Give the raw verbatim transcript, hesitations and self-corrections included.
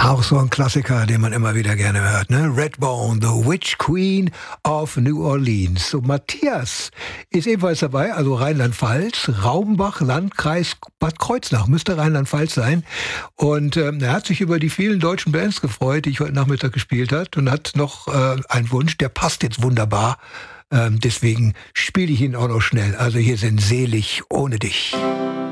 Auch so ein Klassiker, den man immer wieder gerne hört, ne? Redbone, The Witch Queen of New Orleans. So, Matthias ist ebenfalls dabei, also Rheinland-Pfalz, Raumbach, Landkreis Bad Kreuznach, müsste Rheinland-Pfalz sein. Und ähm, er hat sich über die vielen deutschen Bands gefreut, die ich heute Nachmittag gespielt hat, und hat noch äh, einen Wunsch, der passt jetzt wunderbar. Ähm, deswegen spiele ich ihn auch noch schnell. Also hier sind Selig ohne dich.